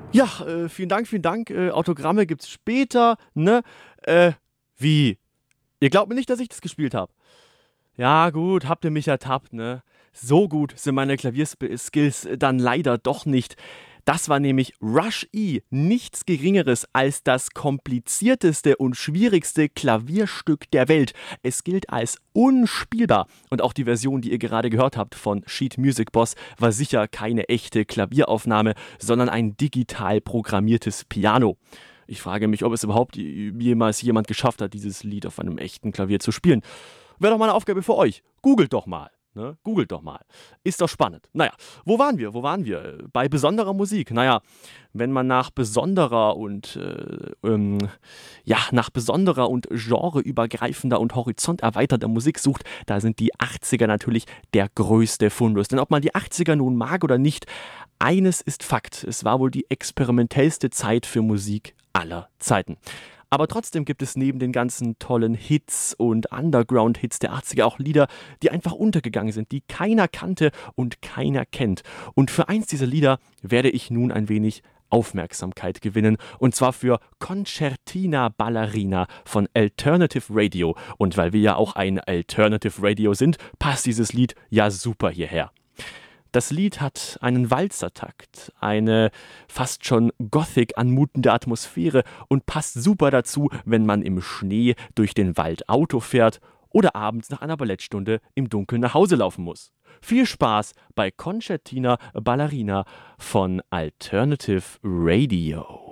Ja, vielen Dank, vielen Dank. Autogramme gibt's später, ne? Wie? Ihr glaubt mir nicht, dass ich das gespielt habe? Ja, gut, habt ihr mich ertappt, ne? So gut sind meine Klavierskills dann leider doch nicht. Das war nämlich Rush E, nichts Geringeres als das komplizierteste und schwierigste Klavierstück der Welt. Es gilt als unspielbar. Und auch die Version, die ihr gerade gehört habt von Sheet Music Boss, war sicher keine echte Klavieraufnahme, sondern ein digital programmiertes Piano. Ich frage mich, ob es überhaupt jemals jemand geschafft hat, dieses Lied auf einem echten Klavier zu spielen. Wäre doch mal eine Aufgabe für euch. Googelt doch mal. Ne? Googelt doch mal. Ist doch spannend. Naja, wo waren wir? Wo waren wir? Bei besonderer Musik. Naja, wenn man nach besonderer und nach besonderer und genreübergreifender und horizonterweiterter Musik sucht, da sind die 80er natürlich der größte Fundus. Denn ob man die 80er nun mag oder nicht, eines ist Fakt. Es war wohl die experimentellste Zeit für Musik aller Zeiten. Aber trotzdem gibt es neben den ganzen tollen Hits und Underground-Hits der 80er auch Lieder, die einfach untergegangen sind, die keiner kannte und keiner kennt. Und für eins dieser Lieder werde ich nun ein wenig Aufmerksamkeit gewinnen, und zwar für Concertina Ballerina von Alternative Radio. Und weil wir ja auch ein Alternative Radio sind, passt dieses Lied ja super hierher. Das Lied hat einen Walzertakt, eine fast schon gothic anmutende Atmosphäre und passt super dazu, wenn man im Schnee durch den Wald Auto fährt oder abends nach einer Ballettstunde im Dunkeln nach Hause laufen muss. Viel Spaß bei Concertina Ballerina von Alternative Radio.